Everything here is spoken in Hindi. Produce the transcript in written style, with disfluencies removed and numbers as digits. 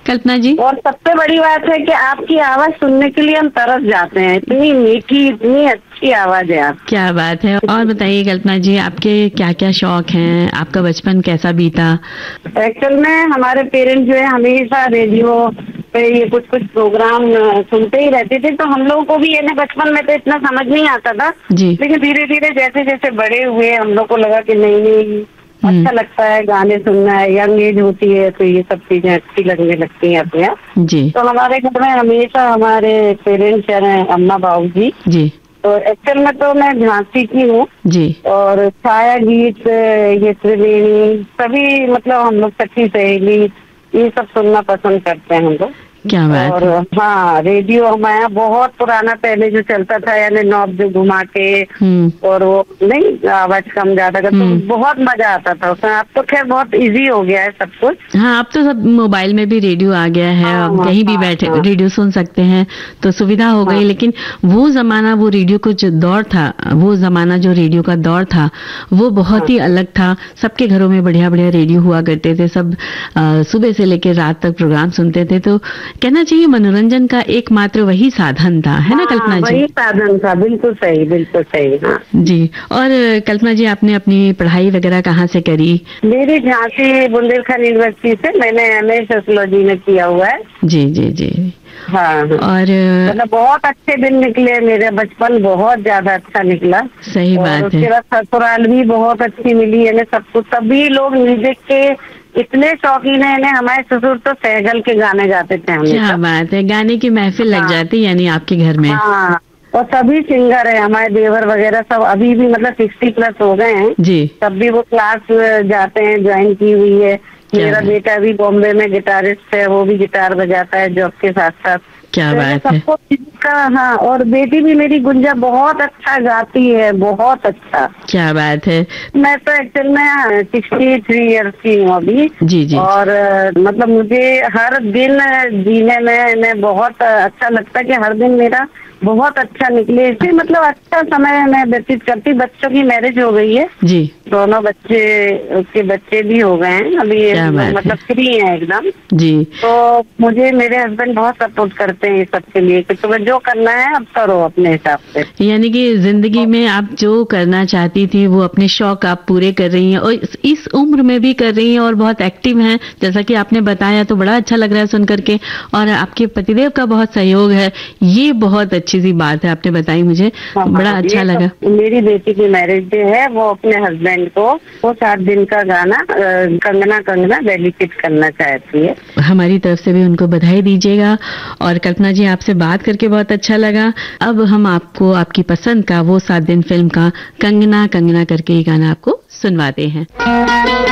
कल्पना जी। और सबसे बड़ी बात है कि आपकी आवाज सुनने के लिए हम तरस जाते हैं, इतनी मीठी, इतनी अच्छी आवाज है आप। क्या बात है। और बताइए कल्पना जी, आपके क्या क्या शौक हैं, आपका बचपन कैसा बीता? एक्चुअल में हमारे पेरेंट्स जो है हमेशा रेडियो पे ये कुछ कुछ प्रोग्राम सुनते ही रहते थे, तो हम लोगों को भी ये बचपन में तो इतना समझ नहीं आता था जी। लेकिन धीरे धीरे जैसे जैसे बड़े हुए हम लोग को लगा कि नहीं अच्छा लगता है गाने सुनना है, यंग एज होती है तो ये सब चीजें अच्छी लगने लगती हैं अपने आप। जी। तो हमारे घर में हमेशा हमारे पेरेंट्स हैं अम्मा बाबू जी। तो एक्चुअल में तो मैं झांसी की हूँ जी। और छाया गीत, ये त्रिवेणी, सभी मतलब हम लोग सखी सहेली ये सब सुनना पसंद करते हैं हम लोग। क्या बात और है। हाँ, रेडियो हमारा बहुत पुराना पहले जो चलता था, यानी नॉब जो घुमा के और वो नहीं आवाज कम ज्यादा का, तो बहुत मजा आता था उसमें। अब तो खैर बहुत इजी हो गया है सब कुछ। हाँ, अब तो सब मोबाइल में भी रेडियो आ गया है। हाँ, अब कहीं भी बैठे रेडियो सुन सकते हैं, तो सुविधा हो गई। लेकिन वो जमाना, वो रेडियो का जो दौर था, वो जमाना जो रेडियो का दौर था, वो बहुत ही अलग था। सबके घरों में बढ़िया बढ़िया रेडियो हुआ करते थे, सब सुबह से लेकर रात तक प्रोग्राम सुनते थे। तो कहना चाहिए मनोरंजन का एकमात्र वही साधन था, है ना कल्पना जी? वही साधन था, बिल्कुल सही, बिल्कुल सही। हाँ जी। और कल्पना जी, आपने अपनी पढ़ाई वगैरह कहाँ से करी? मेरी झांसी बुंदेलखंड यूनिवर्सिटी से मैंने MA सोशियोलॉजी में किया हुआ है। जी जी जी। हाँ। और मतलब बहुत अच्छे दिन निकले, मेरा बचपन बहुत ज्यादा अच्छा निकला। सही बात है। उसके बाद ससुराल भी बहुत अच्छी मिली है सब कुछ। सभी लोग म्यूजिक के इतने शौकीन है, हमारे ससुर तो सहगल के गाने गाते थे हमेशा। क्या बात है, गाने की महफिल लग जाती यानी आपके घर में। हाँ, और सभी सिंगर है हमारे देवर वगैरह सब, अभी भी मतलब 60+ हो गए हैं जी। तब भी वो क्लास जाते हैं, ज्वाइन की हुई है। मेरा बेटा भी बॉम्बे में गिटारिस्ट है, वो भी गिटार बजाता है जॉब के साथ साथ। क्या बात है। सबको का। हाँ, और बेटी भी मेरी गुंजा बहुत अच्छा गाती है, बहुत अच्छा। क्या बात है। मैं तो एक्चुअल में 63 ईयर्स की हूँ अभी। जी जी। और मतलब मुझे हर दिन जीने में बहुत अच्छा लगता है कि हर दिन मेरा बहुत अच्छा निकले, इससे मतलब अच्छा समय मैं व्यतीत करती। बच्चों की मैरिज हो गई है जी। दोनों बच्चे, उसके बच्चे भी हो गए हैं अभी, मतलब फ्री हैं एकदम जी। तो मुझे मेरे हस्बैंड बहुत सपोर्ट करते हैं इस सब के लिए कि तुम्हें जो करना है अब करो अपने हिसाब से। यानी कि जिंदगी में आप जो करना चाहती थी वो अपने शौक आप पूरे कर रही हैं, और इस उम्र में भी कर रही हैं और बहुत एक्टिव हैं, जैसा कि आपने बताया। तो बड़ा अच्छा लग रहा है सुन करके। और आपके पतिदेव का बहुत सहयोग है, ये बहुत अच्छी सी बात है आपने बताई मुझे। बड़ा अच्छा लगा। मेरी बेटी की मैरिज डे है, वो अपने हस्बैंड को वो 7 दिन का गाना कंगना कंगना डेडिकेट करना चाहती है। हमारी तरफ से भी उनको बधाई दीजिएगा। और कल्पना जी, आपसे बात करके बहुत अच्छा लगा। अब हम आपको आपकी पसंद का वो 7 दिन फिल्म का कंगना कंगना करके ये गाना आपको सुनवाते हैं।